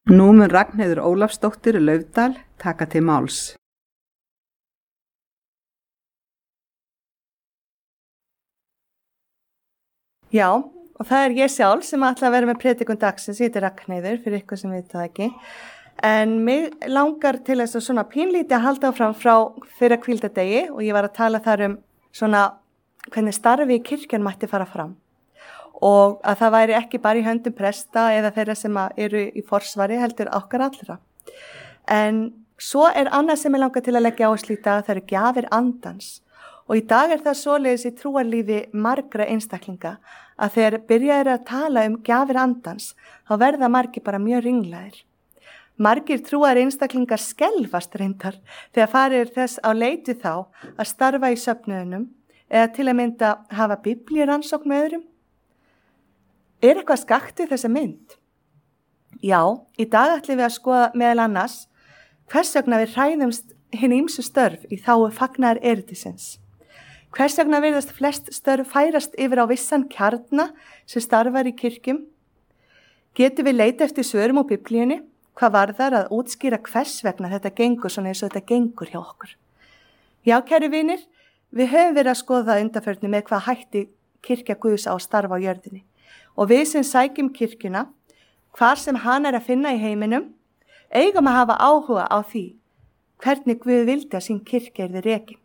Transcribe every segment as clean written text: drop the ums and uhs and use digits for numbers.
Nú mun Ragnheiður Ólafsdóttir Laufdal taka til máls. Já, og það ég sjálf sem ætla að vera með predikun dagsins, ég heiti Ragnheiður fyrir ykkur sem veit það ekki. En mig langar til þess að svona pínlítið að halda áfram frá fyrra hvíldardegi og ég var að tala þar svona hvernig starfi í kirkjan mætti fara fram. Og að það væri ekki bara í höndum presta eða þeirra sem eru í forsvari heldur okkar allra. En svo annað sem ég langar til að leggja áherslu í dag, það eru gjafir andans. Og í dag það svoleiðis í trúarlífi margra einstaklinga að þegar byrjaðir að tala gjafir andans, þá verða margir bara mjög ringlaðir. Margir trúar einstaklingar skelfast reyndar þegar farið þess á leiti þá að starfa í söfnuðunum eða til að mynda hafa biblíurannsókn með öðrum. Eitthvað skakt við þessa mynd? Já, í dag ætlum við að skoða meðal annars hvers vegna við hræðumst hin ýmsu störf í þágu fagnaðar eritisins. Hvers vegna virðast flest störf færast yfir á vissan kjarna sem starfar í kirkjum? Getum við leita eftir svörum úr biblíunni? Hvað varðar að útskýra hvers vegna þetta gengur svona eins og þetta gengur hjá okkur? Já, kæru vinir, við höfum verið að skoða það undanförnu með hvað hætti kirkja Guðs á starfa á jörðinni. Og við sem sækjum kirkjuna, hvar sem hann að finna í heiminum, eigum að hafa áhuga á því hvernig Guð vildi að sín kirkja yrði rekin.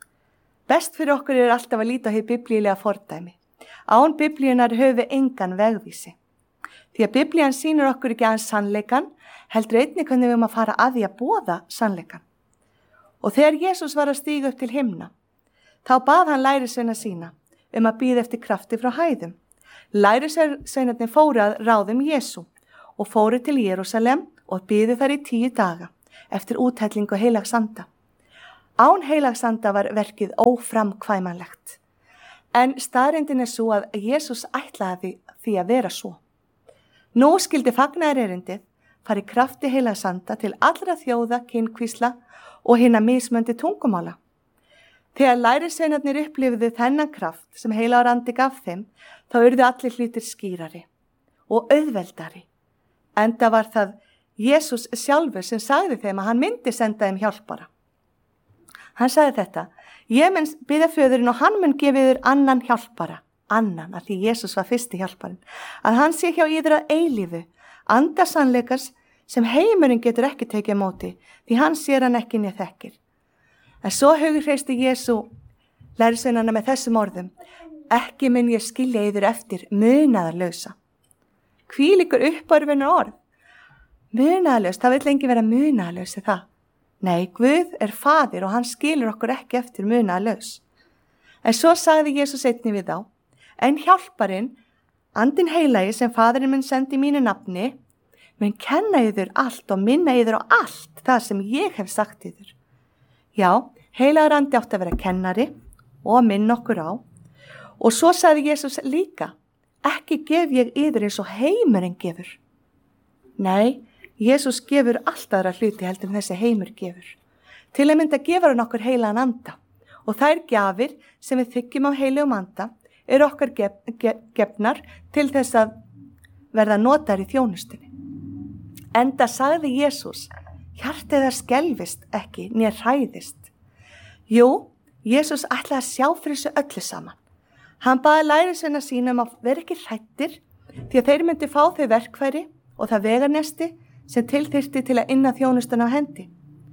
Best fyrir okkur alltaf að líta á hið biblíulega fordæmi. Án biblíunar höfum við engan vegvísi. Því að biblían sýnir okkur ekki aðeins sannleikan, heldur einnig hvernig við að fara að því að boða sannleikan. Og þegar Jesús var að stíga upp til himna, þá bað hann lærisveina sína að bíða eftir krafti frá hæðum. Lærisveinarnir fóru að ráðum Jesú og fóru til Jerúsalem og biðu þar í 10 daga eftir úthellingu heilags anda. Án heilags anda var verkið óframkvæmanlegt. En staðreyndin svo að Jesús ætlaði því að vera svo. Nú skildi fagnaðarerindið fari krafti heilags anda til allra þjóða, kynhvísla og hinna mismöndi tungumála. Þegar lærisveinarnir upplifðu þennan kraft sem heilagur andi gaf þeim, þá urðu allir hlutir skýrari og auðveldari. Enda var það Jesús sjálfur sem sagði þeim að hann myndi senda þeim hjálpara. Hann sagði þetta: ég mun biðja föðurinn og hann mun gefa yður annan hjálpara, annan, af því Jesús var fyrsti hjálparinn, að hann sé hjá yður að eilífu, anda sannleikans sem heimurinn getur ekki tekið á móti, því hann sér hann ekki né þekkir. En svo hughreysti Jesú lærisveinana með þessum orðum: ekki mun ég skilja yður eftir munaðarlausa. Hvílíkur uppörfunar orð. Munaðarlaus, það vill lengi vera munaðarlaus það. Nei, Guð faðir og hann skilur okkur ekki eftir munaðarlaus. En svo sagði Jesús einnig við þá: en hjálparinn, andinn heilagi sem faðirinn mun sendi í mínu nafni, mun kenna yður allt og minna yður á allt það sem ég hef sagt yður. Já, heilagur andi átti að vera kennari og minna okkur á. Og svo sagði Jesús líka: ekki gef ég yður eins og heimurinn gefur. Nei, Jesús gefur allt aðra hluti heldur en þessi heimur gefur. Til að mynda gefur hann okkur heilagan anda og þær gjafir sem við þykjum á heilugum anda okkar gefnar til þess að verða notaðar í þjónustunni. Enda sagði Jesús: hjartið skelfist ekki né hræðist. Jú, Jesús ætlaði að sjá fyrir þessu öllu saman. Hann baði lærisveina sína að vera ekki hræddir því að þeir myndi fá þau verkfæri og það veganesti sem tilþyrfti til að inna þjónustuna á hendi.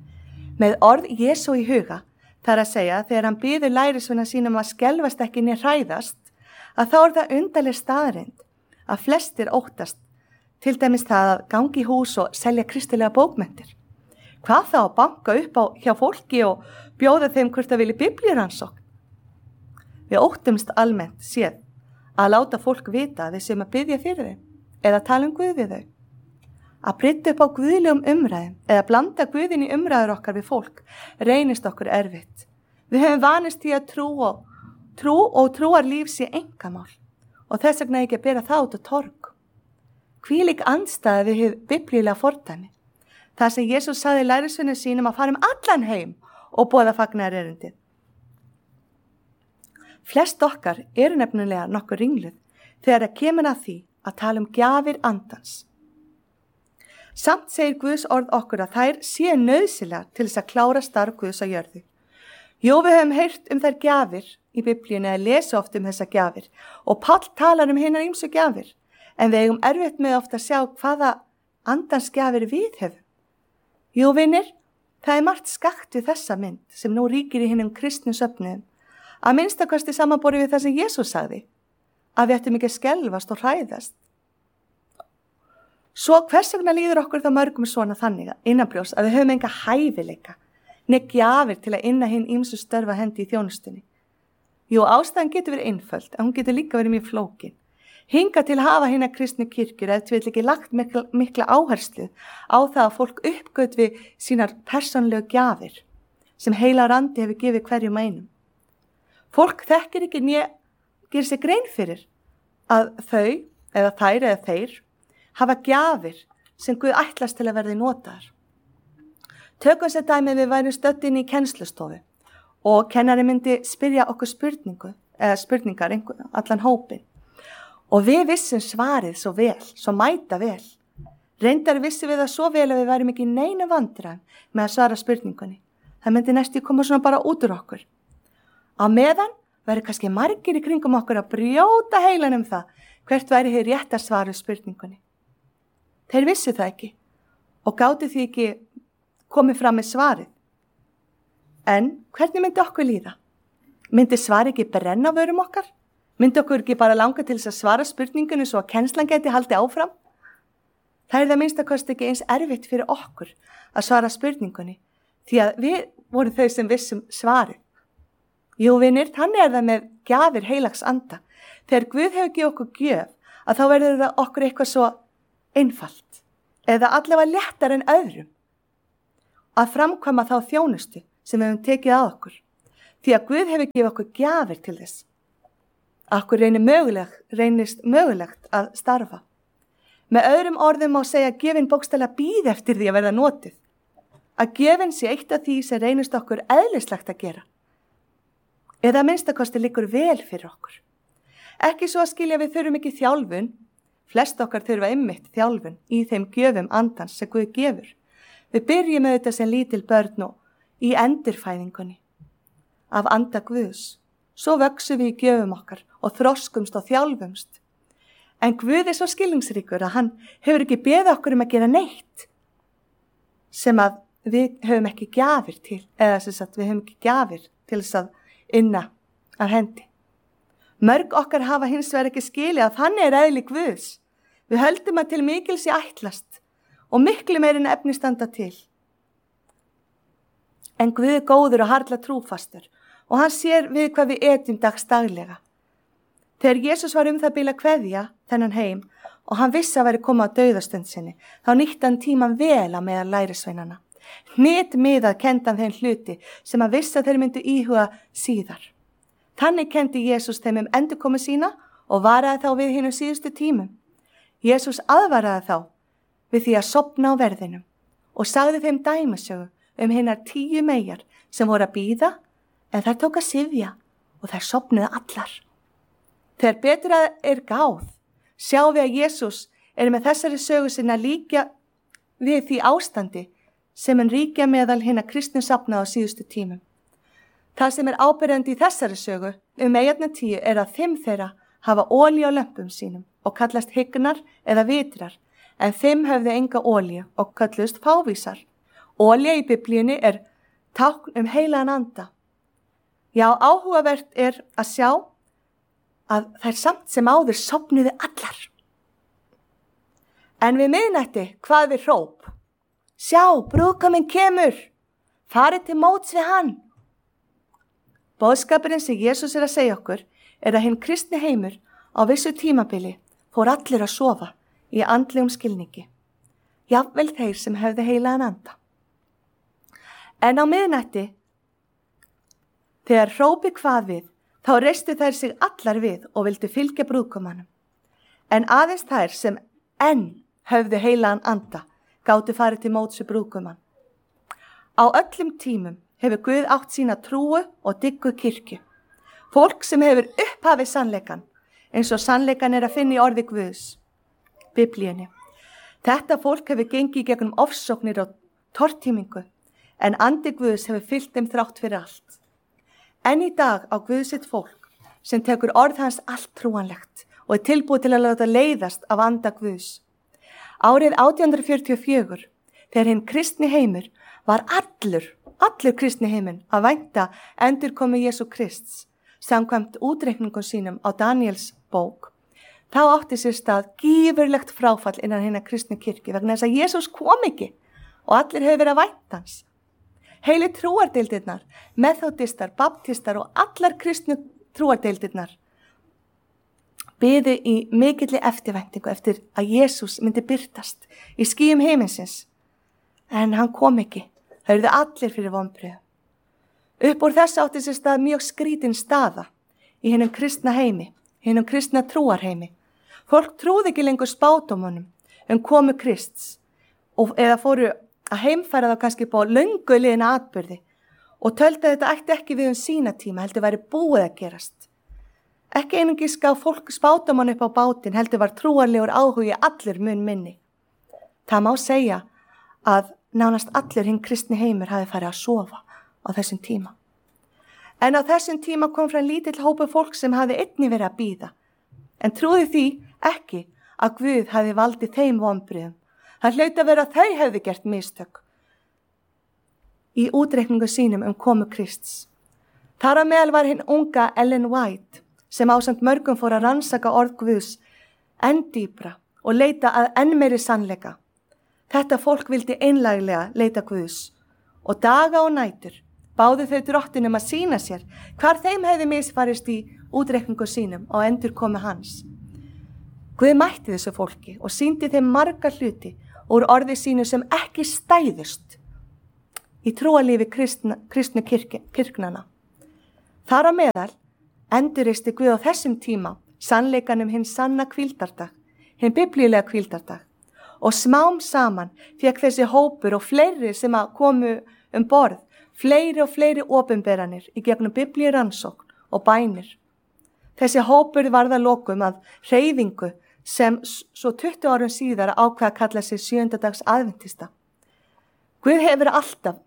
Með orð Jesú í huga, þar að segja þegar hann biður lærisveina sína að skelfast ekki né hræðast, að þá það undarleg staðreynd að flestir óttast, til dæmis það að gangi í hús og selja kristilega bókmenntir. Hvað þá að banka upp hjá fólki og bjóða þeim hvort það vilji biblíurannsókn? Við óttumst almennt séð að láta fólk vita að við séum að biðja fyrir þeim eða tala Guð við þau. Að brydda upp á guðlegum umræðum eða blanda Guðin í umræður okkar við fólk reynist okkur erfitt. Við höfum vanist í að trú og trúarlíf sé einkamál og þess vegna ekki að bera það út á torg. Hvílík andstæða við hið biblíulega fordæmi. Það sem Jesús sagði lærisveinum sínum að fara allan heim og boða fagnaðarerindið. Flest okkar nefnilega nokkuð ringluð þegar það kemur að því að tala gjafir andans. Samt segir Guðs orð okkur að þær séu nauðsynlegar til þess að klára starf Guðs á jörðu. Jú, við höfum heyrt þær gjafir í Biblíunni eða lesa oft þessar gjafir og Páll talar hinar ýmsu gjafir, en við eigum erfitt með oft að sjá hvaða andans gjafir við höfum. Jú, vinir, það margt skakt við þessa mynd sem nú ríkir í hinum kristnu söfnuðum, að minnstakosti samanborið við það sem Jesús sagði, að við ættum ekki að skelfast og hræðast. Svo hvers vegna líður okkur þá mörgum svona þannig innanbrjósts að við höfum enga hæfileika, né gjafir til að inna hinn ýmsu störfa hendi í þjónustunni? Jú, ástæðan getur verið einföld, en hún getur líka verið mjög flókin. Hinga til að hafa hinna kristnu kirkjur ef til ekki lagt mikla áherslu á það að fólk uppgötvi sínar persónlegu gjafir sem heilagur andi hefur gefið hverjum einum. Fólk þekkir ekki né gerir sér grein fyrir að þau, eða þær eða þeir, hafa gjafir sem Guð ætlast til að verði notaðar. Tökum sér dæmi við værum stödd inn í kennslustofu og kennari myndi spyrja okkur spurningar allan hópin. Og við vissum svarið svo vel, svo mæta vel. Reyndar vissum við það svo vel að við værum ekki í neinu vandræðum með að svara spurningunni. Það myndi næstu koma svona bara út úr okkur. Á meðan væri kannski margir í kringum okkur að brjóta heilan það hvert væri hér rétt að svara spurningunni. Þeir vissu það ekki og gátu því ekki komið fram með svarið. En hvernig myndi okkur líða? Myndi svar ekki brenna á vörum okkar? Myndi okkur ekki bara langa til þess að svara spurningunni svo að kennslan geti haldið áfram? Það það minnstakosti ekki eins erfitt fyrir okkur að svara spurningunni því að við vorum þau sem vissum svarið. Jú, vinir, þannig það með gjafir heilags anda. Þegar Guð hefur gefið okkur gjöf að þá verður það okkur eitthvað svo einfalt eða allavega léttar en öðrum að framkvæma þá þjónustu sem við höfum tekið að okkur. Því að Guð hefur gefið okkur gjafir til þess. Okkur reynist mögulegt að starfa. Með öðrum orðum má segja að gjöfin bókstaflega bíð eftir því að verða notuð. Að gjöfin sé eitt af því sem reynist okkur eðlislegt að gera. Eða að minnstakosti liggur vel fyrir okkur. Ekki svo að skilja við þurfum ekki þjálfun. Flest okkar þurfa einmitt þjálfun í þeim gjöfum andans sem Guð gefur. Við byrjum auðvitað sem lítil börn og í endurfæðingunni af anda Guðs. Svo vöxum við í gjöfum okkar og þroskumst og þjálfumst. En Guð svo skilningsríkur að hann hefur ekki beðið okkur að gera neitt sem að við höfum ekki gjafir til, eða sem sagt við höfum ekki gjafir til þess að inna af hendi. Mörg okkar hafa hins vegar ekki skilið að þannig eðli Guðs. Við höldum að til mikils í ætlast og miklu meir en efni standa til. En Guð góður og harla trúfastur og hann sér við hvað við etum daglega. Þegar Jesús var það bil að kveðja þennan heim og hann vissi að væri koma á dauðastund sinni, þá nýtti hann tíman vel að meðal lærisveinana. Hnitmiðað kendi hann þeim hluti sem hann vissi að þeir myndu íhuga síðar. Þannig kendi Jesús þeim endurkomu sína og varaði þá við hinum síðustu tímum. Jesús aðvaraði þá við því að sofna á verðinum og sagði þeim dæmisögu hinar 10 meyjar sem voru að bíða en þær tók að syfja og þær sofnuðu allar. Þegar betur gáð, sjáum við að Jesús með þessari sögu sinna líka við því ástandi sem hann ríkja meðal hinna kristnu safna á síðustu tímum. Það sem áberandi í þessari sögu meyjarnar 10 að 5 þeirra hafa olíu á lömpum sínum og kallast hygnar eða vitrar, en 5 höfðu enga olíu og kallust fávísar. Olía í Biblíunni tákn heilagan anda. Já, áhugavert að sjá að þær samt sem áður sofnuðu allar. En við miðnætti hvað við hróp? Sjá, brúðguminn kemur, farið til móts við hann. Boðskapurinn sem Jesús að segja okkur að hinn kristni heimur á vissu tímabili fór allir að sofa í andlegum skilningi. Jafnvel þeir sem höfðu heilagan anda. En á miðnætti, þegar hrópi hvað við, þá reistu þær sig allar við og vildu fylgja brúðgumanum. En aðeins þær sem enn höfðu heilagan anda gátu farið til móts við brúðgumann. Á öllum tímum hefur Guð átt sína trúu og diggu kirkju. Fólk sem hefur upphafið sannleikan, eins og sannleikan að finna í orði Guðs, Biblíunni. Þetta fólk hefur gengið gegnum ofsóknir og tortímingu, en andi Guðs hefur fylgt þeim þrátt fyrir allt. En í dag á Guð sitt fólk sem tekur orð hans allt trúanlegt og tilbúið til að láta leiðast af anda Guðs. Árið 1844, þegar hinn kristni heimur var allur kristni heiminn að vænta endurkomu Jesú Krists, samkvæmt útreikningum sínum á Daniels bók, þá átti sér stað gífurlegt fráfall innan hinnar kristnu kirkju vegna þess að Jesús kom ekki og allir hefur verið að vænta hans. Heilu trúardeildirnar, methodistar, baptistar og allar kristnu trúardeildirnar biðu í mikilli eftirvæntingu eftir að Jesús myndi birtast í skýjum heiminsins. En hann kom ekki, það urðu allir fyrir vonbrigðum. Upp úr þess átti sér stað mjög skrítin staða í hinum kristna heimi, hinum kristna trúarheimi. Fólk trúði ekki lengur spádómunum komu Krists eða fóru að heimfæra þá kannski på löngu liðina atburði og töldu að þetta ætti ekki við sína tíma, heldur væri búið að gerast. Ekki einungis gaf fólk spádóman upp á bátinn, heldur var trúarlegur áhugi allir mun minni. Það má segja að nánast allir hinn kristni heimur hafi farið að sofa á þessum tíma. En á þessum tíma kom frá lítill hópur fólk sem hafi einnig verið að bíða, en trúði því ekki að Guð hafi valdið þeim vonbrigðum. Það hlaut að vera að þau hefði gert mistök í útreikningu sínum komu Krists. Þar á meðal var hinn unga Ellen White sem ásamt mörgum fór að rannsaka orð Guðs enn dýpra og leita að enn meiri sannleika. Þetta fólk vildi einlæglega leita Guðs og daga og nætur báðu þau drottinum að sýna sér hvar þeim hefði misfarist í útreikningu sínum á endurkomu hans. Guð mætti þessu fólki og sýndi þeim marga hluti úr orði sínu sem ekki stæðust í trúarlífi kristnu kirknana. Þar á meðal endurreisti Guð á þessum tíma sannleikanum hinn sanna hvíldardag, hinn biblíulega hvíldardag, og smám saman fékk þessi hópur og fleiri sem að komu borð, fleiri og fleiri opinberanir í gegnum biblíurannsókn og bænir. Þessi hópur varð að lokum að hreyfingu sem svo 20 árum síðar ákveða að kalla sig 7. dags aðventista. Guð hefur alltaf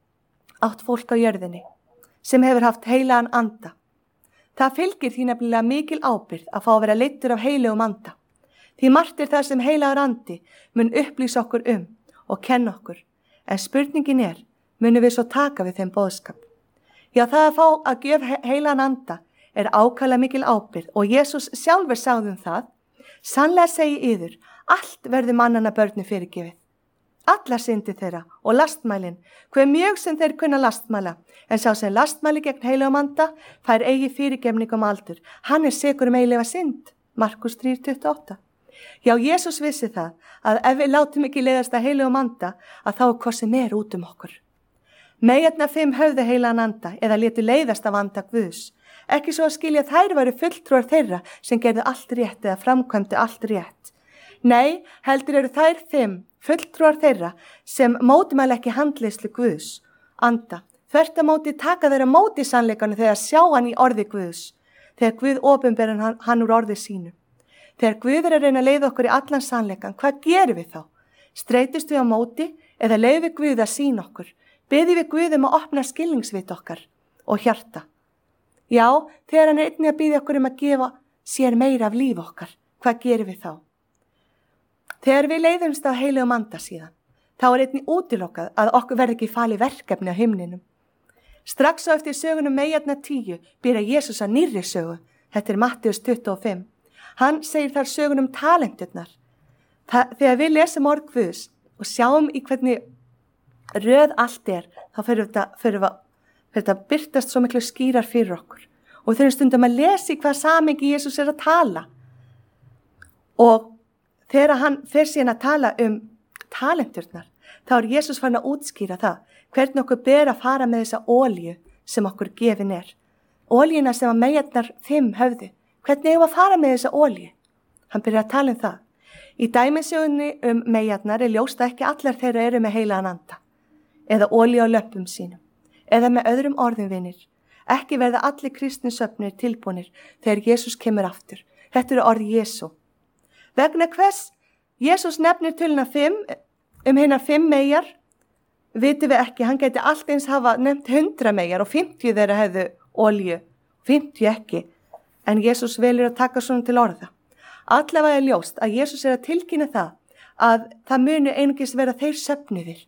átt fólk á jörðinni sem hefur haft heilagan anda. Það fylgir því nefnilega mikil ábyrgð að fá að vera leiddur af heilugum anda. Því margt það sem heilagur andi mun upplýsa okkur og kenna okkur. En spurningin munum við svo taka við þeim boðskap. Já, það að fá að gjöf heilagan anda ákaflega mikil ábyrgð og Jesús sjálfur sagði það: sannlega segi yður, allt verður mannanna börnu fyrirgefið. Allar syndi þeirra og lastmælin, hve mjög sem þeir kunna lastmæla, en sá sem lastmæli gegn heilugum anda fær eigi fyrirgefning aldur. Hann sekur eilífa synd. Markus 3:28. Já, Jesús vissi það að ef við látum ekki leiðast að heilugum anda, að þá hvað sem út okkur. Meyjarnar 5 höfðu heilagan anda eða létu leiðast af anda Guðs. Ekki svo að skilja að þær væru fulltrúar þeirra sem gerðu allt rétt eða framkvæmdu allt rétt. Nei, heldur eru þær 5 fulltrúar þeirra sem mótmæla ekki handleiðslu Guðs anda. Þvert á móti taka þeirra móti sannleikanum þegar sjá hann í orði Guðs, þegar Guð opinberar hann úr orði sínu. Þegar Guð að reyna að leiða okkur í allan sannleikan, hvað gerum við þá? Streitust við á móti eða leiðum við Guð að sýna okkur? Biðjum við Guð að opna skilningsvit okkar og hjarta? Já, þegar hann einnig að biðja okkur að gefa sér meira af líf okkar, hvað gerum við þá? Þegar við leiðumst á heilugum anda síðan, þá einnig útilokað að okkur verði ekki falið verkefni á himninum. Strax á eftir sögunum meyjarnar 10 byrja Jesús að nýrri sögu, þetta Mattheus 25. Hann segir þar sögunum talenturnar. Þegar við lesum orð Guðs og sjáum í hvernig röð allt þá fyrir þetta birtast svo miklu skýrar fyrir okkur. Og þurfum stundum að lesa í hvað samhengi Jesús að tala. Og þegar hann fer síðan að tala talenturnar, þá Jesús farin að útskýra það, hvernig okkur ber að fara með þessa olíu sem okkur gefin Olíuna sem að meyjarnar 5 höfðu. Hvernig eigum að fara með þessa olíu? Hann byrjar að tala það. Í dæmisögunni meyjarnar ljóst að ekki allar þeirra eru með heilagan anda, eða olíu á löppum sínum, eða með öðrum orðum vinir. Ekki verða allir kristni söfnir tilbúnir þegar Jesús kemur aftur. Þetta eru orð Jesú. Vegna hvers Jésús nefnir töluna 5, hinnar 5 meyjar, vitum við ekki, hann gæti allt eins hafa nefnt 100 meyjar og 50 þeirra hefðu olíu, 50 ekki, en Jésús velur að taka svona til orða. Allavega ljóst að Jésús að tilkynna það að það muni einungis vera þeir söfnuðir.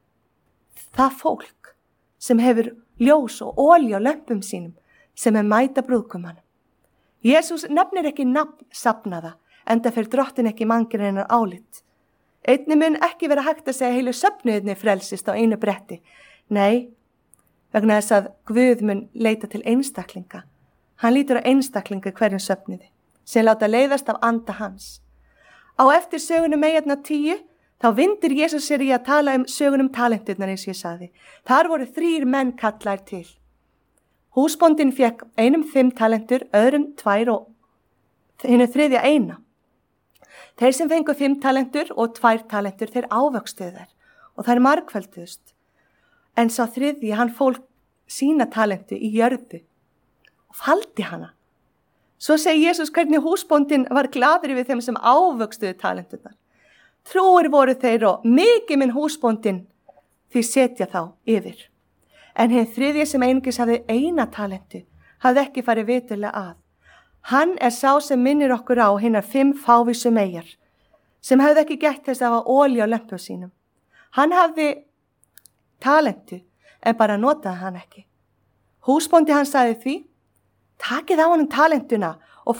Það fólk sem hefur ljós og olíu á lömpum sínum sem mæta brúðgumana. Jésús nefnir ekki nafn safnaða, enda fyrir drottin ekki manngreinar álit. Einnig mun ekki vera hægt að segja heilu söfnuðinni frelsist á einu bretti. Nei, vegna þess að Guð mun leita til einstaklinga. Hann lítur á einstaklinga hverjum söfnuði, sem láta leiðast af anda hans. Á eftir sögunum meyjarnar 10, þá vindur Jesús sér í að tala sögunum talenturnar eins og ég sagði. Þar voru 3 menn kallaðir til. Húsbóndinn fékk einum 5 talentur, öðrum 2 og hinu 3. 1. Þeir sem fengu 5 talentur og 2 talentur, þeir ávöxtuðu þær og þær margfölduðust. En sá 3. hann fól sína talentu í jörðu og faldi hana. Svo segi Jesús hvernig húsbóndinn var gladur við þeim sem ávöxtuðu talenturnar. Trúir voru þeir og mikið minn húsbóndinn því setja þá yfir. En hinn 3. sem einungis hafði 1 talentu, hafði ekki farið vitulega að. Hann sá sem minnir okkur á hinnar 5 fávísu meyjar, sem hefði ekki gætt þess að hafa olíu á lömpum sínum. Hann hafði talentu, en bara notaði hann ekki. Húsbóndi hann sagði því, takið á honum talentuna og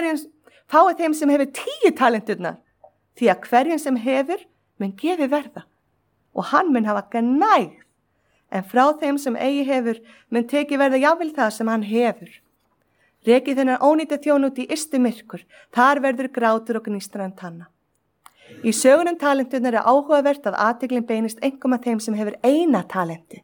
fáið þeim sem hefur 10 talenturnar, því að hverjum sem hefur mun gefi verða, og hann mun hafa gnægð, en frá þeim sem eigi hefur mun teki verða jafnvel það sem hann hefur. Rekið þennan ónýta þjón út í ystu myrkur, þar verður grátur og gnýstran tanna. Í sögunum talenturnar áhugavert að athyglin beinist einkum að þeim sem hefur 1 talenti.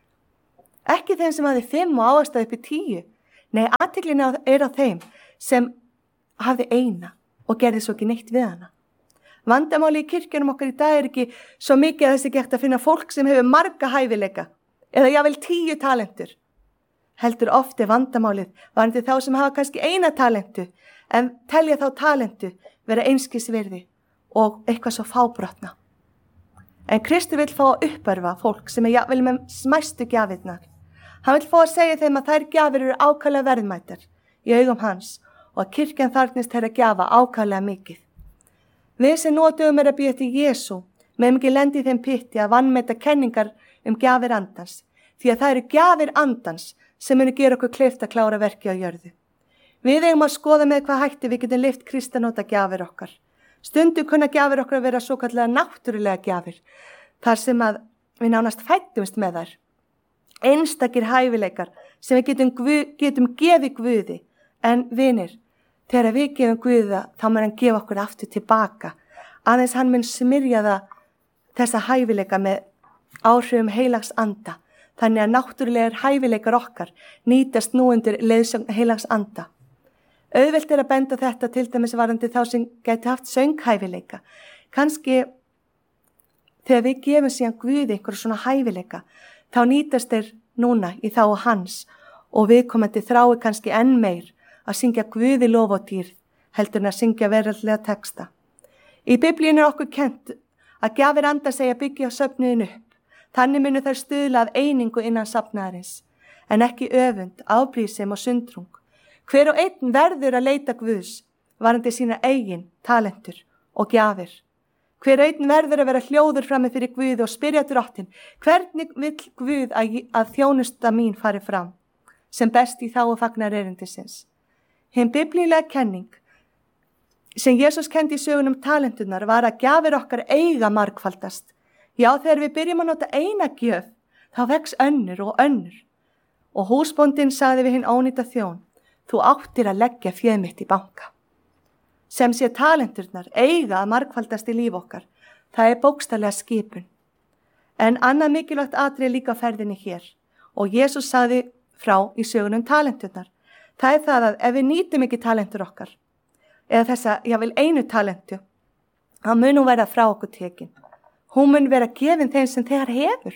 Ekki þeim sem hafði 5 og ávaxtað upp í 10. Nei, athyglin á þeim sem hafði 1 og gerði svo ekki neitt við hana. Vandamáli í kirkjunum okkar í dag ekki svo mikið að þessi gert að finna fólk sem hefur marga hæfileika eða jafnvel 10 talentur. Heldur ofti vandamálið varandi þá sem hafa kannski 1 talentu en telja þá talentu vera einskis virði og eitthvað svo fábrotna. En Kristur vill fá að uppörfa fólk sem jafnvel með smæstu gjafirnar. Hann vill fá að segja þeim að þær gjafir eru ákaflega verðmætar í augum hans og að kirkjan þarfnist þeirra gjafa ákaflega mikið. Við sem notum að bíða til Jesú meðum ekki lendi í þeim pytti að vanmeta kenningar gjafir andans, því að það eru gjafir andans sem munu gera okkur kleift að klára verki á jörðu. Við eigum að skoða með hvað hætti við getum lyft kristanóta gjafir okkar. Stundum kunna gjafir okkar að vera svo kallega náttúrulega gjafir, þar sem að við nánast fættumst með þær. Einstakir hæfileikar sem við getum gefið Guði, en vinir, þegar við gefum Guða þá mun hann gefa okkur aftur tilbaka, aðeins hann mun smyrja þessa hæfileika með áhrifum heilags anda, þannig að náttúrulegar hæfileikar okkar nýtast nú undir leiðsögn heilags anda. Auðvelt að benda þetta til dæmis varandi þá sem gæti haft sönghæfileika. Kannski þegar við gefum síðan Guði einhverju svona hæfileika, þá nýtast þeir núna í þágu hans og viðkomandi þrái kannski enn meir að syngja Guði lof og dýrð heldur en að syngja veraldlega texta. Í Biblíunni okkur kennt að gjafir anda segja byggja söfnuðin upp. Þannig munu þær stuðla að einingu innan safnaðarins, en ekki öfund, afbrýðsemi og sundrung. Hver og einn verður að leita Guðs varandi sína eigin talentur og gjafir. Hver og einn verður að vera hljóður frammi fyrir Guði og spyrja drottin, hvernig vill Guð að þjónusta mín fari fram, sem best í þágu fagnar erindisins. Hinn biblílega kenning sem Jesús kendi í sögunum talenturnar var að gjafir okkar eiga margfaldast. Já, þegar við byrjum að nota eina gjöf, þá vex önnur og önnur. Og húsbóndinn sagði við hinn ónýta þjón, þú áttir að leggja féð mitt í banka. Sem sé talenturnar eiga að margfaldast í líf okkar, það bókstaflega skipun. En annað mikilvægt atriði líka ferðinni hér, og Jesús sagði frá í sögunum talenturnar. Það það að ef við nýtum ekki talentur okkar, eða þessa, jável einu talentu, þá mun hún verða frá okkur tekin. Hún mun vera gefin þeim sem þegar hefur.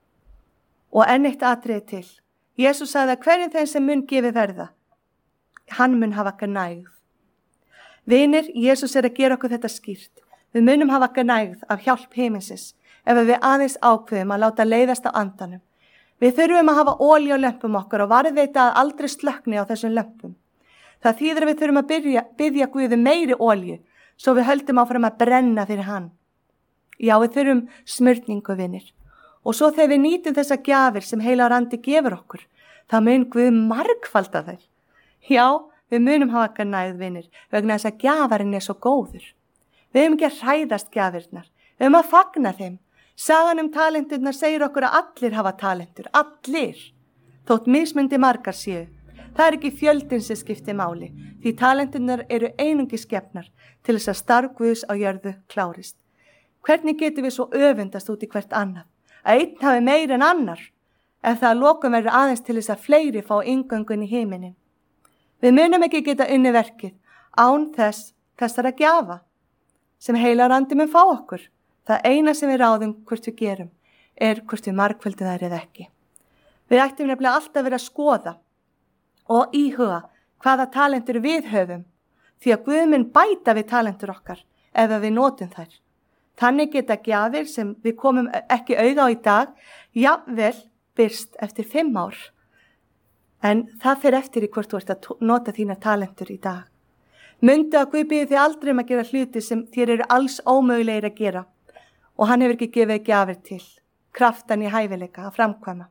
Og enn eitt atriði til. Jesús sagði að hverjum þeim sem mun gefi verða, hann mun hafa gnægð. Vinir, Jesús að gera okkur þetta skýrt. Við munum hafa gnægð af hjálp himinsins ef við aðeins ákveðum að láta leiðast á andanum. Við þurfum að hafa olíu á lömpum okkar og varðveita að aldrei slökkni á þessum lömpum. Það þýðir að við þurfum að biðja Guði meiri olíu svo við höldum áfram að brenna fyrir hann. Já, við þurfum smurningu, vinir. Og svo þegar við nýtum þessa gjafir sem Heilagur Andi gefur okkur, þá mun Guð margfalda þær. Já, við munum hafa gnægð, vinir, vegna þess að gjafarinn svo góður. Við höfum ekki að hræðast gjafirnar, við höfum að fagna þeim. Sagan talenturnar segir okkur að allir hafa talentur, allir. Þótt mismundi margar séu. Það ekki fjöldin sem skiptir máli, því talenturnar eru einungis gefnar til þess að starf Guðs á jörðu klárist. Hvernig getum við svo öfundast út í hvert annað? Að einn hafi meir en annar, ef það að lokum verður aðeins til þess að fleiri fá inngöngun í himinin. Við munum ekki geta unni verkið án þessara gjafa sem Heilagur Andi mun fá okkur. Það eina sem við ráðum hvort við gerum hvort við margföldum þær eða ekki. Við ættum nefnilega alltaf verið að skoða og íhuga hvaða talentur við höfum, því að Guð mun bæta við talentur okkar ef við notum þær. Þannig geta gjafir sem við komum ekki auga á í dag, jafnvel birst eftir 5 ár. En það fer eftir í hvort þú ert að nota þína talentur í dag. Mundu að Guð biður þig aldrei að gera hluti sem þér eru alls ómögulegir að gera og hann hefur ekki gefið gjafir til, kraftan í hæfileika að framkvæma.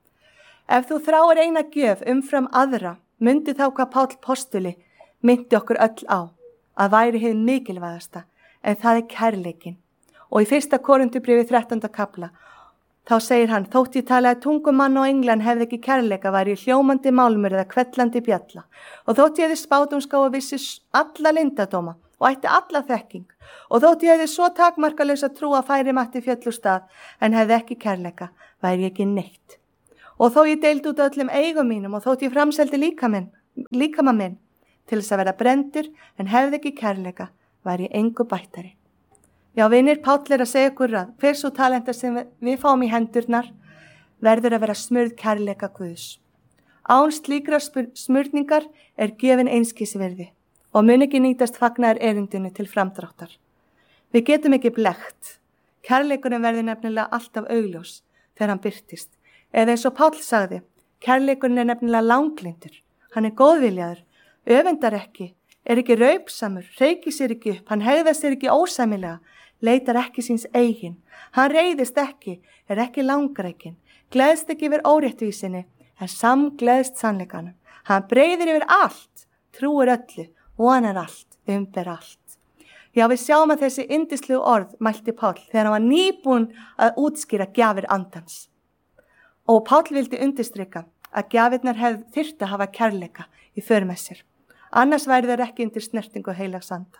Ef þú þráir eina gjöf umfram aðra, mundu þá hvað Páll postuli myndi okkur öll á, að væri hið mikilvægasta, en það kærleikin. Og í 1. Korinthubréfi 13. kafla, þá segir hann, þótt ég talaði tungumann og englan hefði ekki kærleika, væri hljómandi málmur eða kvellandi bjalla. Og þótt ég hefði spátumská og vissi alla leyndardóma og ætti alla þekking. Og þótt ég hefði svo takmarkalausa trú að færi mætti fjöll úr stað, en hefði ekki kærleika, væri ég ekki neitt. Og þó ég deildi út öllum eigum mínum og þótt ég framseldi líkama minn til þess að vera brendur, en hefði ekki kærleika, væri ég engu bættari. Já, vinir, Páll að segja okkur að hver svo talenta sem við fáum í hendurnar verður að vera smurð kærleika Guðs. Án slíkra smurningar gjöfin einskisvirði og mun ekki nýtast fagnaðar erindinu til framdráttar. Við getum ekki blekkt. Kærleikurinn verður nefnilega alltaf augljós þegar hann birtist. Eða eins og Páll sagði, kærleikurinn nefnilega langlyndur. Hann góðviljaður, öfundar ekki, ekki raupsamur, reykir sér ekki upp, hann hegðar sér ekki ósæmilega, leitar ekki síns eigin. Hann reiðist ekki, ekki langrækin, gleðst ekki yfir óréttvísinni, en samgleðst sannleikanum. Hann breiðir yfir allt, trúir öllu, vonar allt, umber allt. Já, við sjáum að þessi yndislegu orð mælti Páll þegar hann var nýbúinn að útskýra gjafir andans. Og Páll vildi undirstrika að gjafirnar þyrftu að hafa kærleika í för með sér. Annars væri þeir ekki undir snertingu Heilags Anda.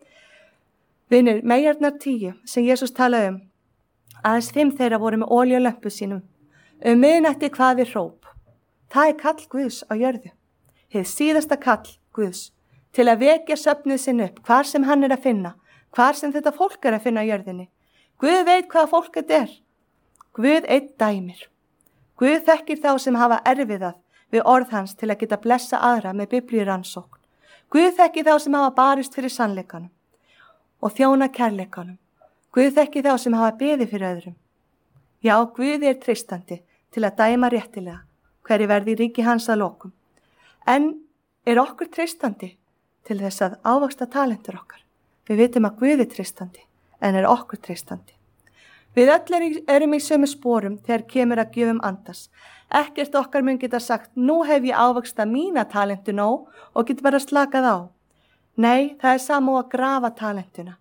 Vinir, meyjarnar 10 sem Jesús talaði aðeins 5 þeirra voru með olíu á lömpu sínum. Miðnætti hvað við hróp. Það kall Guðs á jörðu. Hið síðasta kall Guðs til að vekja söfnuð sinn upp hvar sem hann að finna, hvar sem þetta fólk að finna á jörðinni. Guð veit hvaða fólk þetta Guð einn dæmir. Guð þekkir þá sem hafa erfiðað við orð hans til að geta blessa aðra með biblíurannsókn. Guð þekkir þá sem hafa barist fyrir sannleikanum og þjóna kærleikanum. Guð þekkir þá sem hafa beðið fyrir öðrum. Já, Guð treystandi til að dæma réttilega hverju verði í ríki hans að lokum. En okkur treystandi til þess að ávaxta talentur okkar? Við vitum að Guð treystandi, en okkur treystandi? Við öll erum í sömu sporum þegar kemur að gjöfum andas. Ekkert okkar mun geta sagt, nú hef ég ávaxta mína talentu nóg og get bara slakað á. Nei, það sama að grafa talentuna.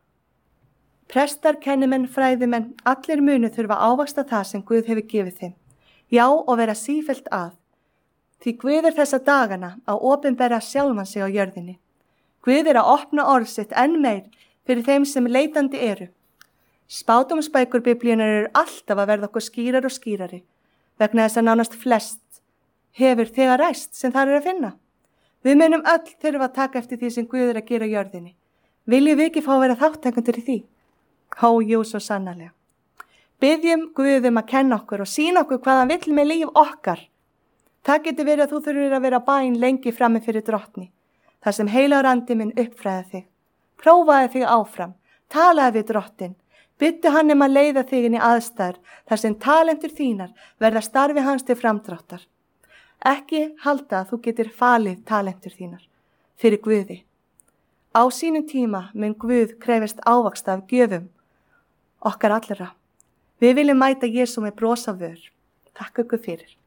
Prestar, kennimenn, fræðimenn, allir munu þurfa að ávaxta það sem Guð hefur gefið þeim. Já, og vera sífellt að. Því Guð þessa dagana að opinbera sjálfan sig á jörðinni. Guð að opna orð sitt enn meir fyrir þeim sem leitandi eru. Spádómsbækur biblíunar eru alltaf að verða okkur skýrar og skýrari, vegna þess að nánast flest hefur þegar ræst sem þar að finna. Við munum öll þurfa að taka eftir því sem Guð að gera á jörðinni. Viljum við ekki fá að vera þátttakendur í því? Jú, svo sannarlega. Biðjum Guð að kenna okkur og sýna okkur hvað hann vill með líf okkar. Það getur verið að þú þurfir að vera bæn lengi frammi fyrir drottni, þar sem Heilagur Andi minn uppfræði þig. Prófaði þig áfram, Talaðu við Drottinn. Biddu hann að leiða þig inn í aðstæður þar sem talentur þínar verða starfi hans til framdráttar. Ekki halda að þú getur falið talentur þínar fyrir Guði. Á sínum tíma mun Guð krefjast ávaxta af gjöfum okkar allra. Við viljum mæta Jesú með bros á vör. Takk ykkur fyrir.